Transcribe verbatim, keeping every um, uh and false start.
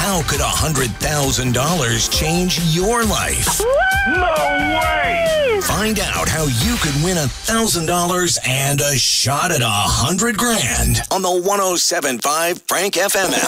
How could one hundred thousand dollars change your life? No way! Find out how you could win one thousand dollars and a shot at one hundred grand on the one oh seven point five Frank F M app.